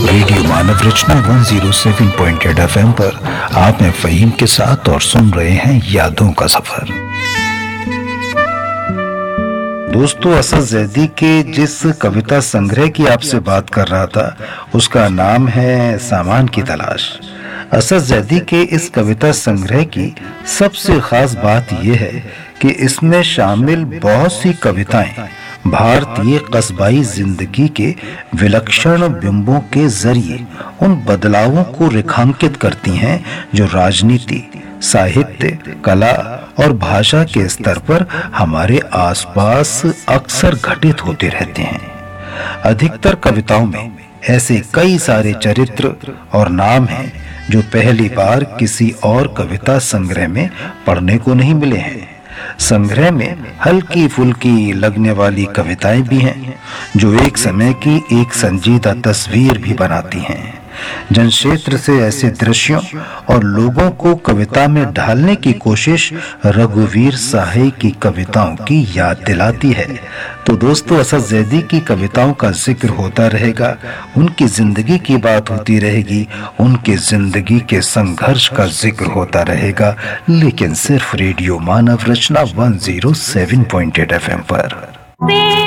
Radio मानव रचना 107.8 FM पर आप हैं फ़हीम के साथ और सुन रहे हैं यादों का सफर। दोस्तों, असद जैदी के जिस कविता संग्रह की आपसे बात कर रहा था उसका नाम है सामान की तलाश। असद जैदी के इस कविता संग्रह की सबसे खास बात यह है कि इसमें शामिल बहुत सी कविताएं भारतीय कस्बाई जिंदगी के विलक्षण बिंबों के जरिए उन बदलावों को रेखांकित करती हैं जो राजनीति, साहित्य, कला और भाषा के स्तर पर हमारे आसपास अक्सर घटित होते रहते हैं। अधिकतर कविताओं में ऐसे कई सारे चरित्र और नाम हैं जो पहली बार किसी और कविता संग्रह में पढ़ने को नहीं मिले हैं। संग्रह में हल्की फुल्की लगने वाली कविताएं भी हैं जो एक समय की एक संजीदा तस्वीर भी बनाती हैं। जनक्षेत्र से ऐसे दृश्यों और लोगों को कविता में ढालने की कोशिश रघुवीर साहे की कविताओं की याद दिलाती है। तो दोस्तों, असद जैदी की कविताओं का जिक्र होता रहेगा, उनकी जिंदगी की बात होती रहेगी, उनके जिंदगी के संघर्ष का जिक्र होता रहेगा, लेकिन सिर्फ रेडियो मानव रचना 107.8 FM पर।